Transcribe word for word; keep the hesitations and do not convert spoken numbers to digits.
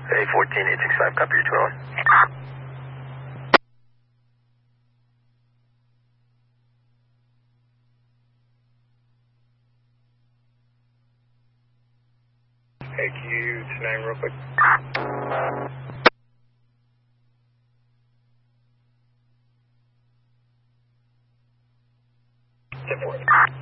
A fourteen eight six five, copy your two one. Hey, can you use nine real quick? ten four.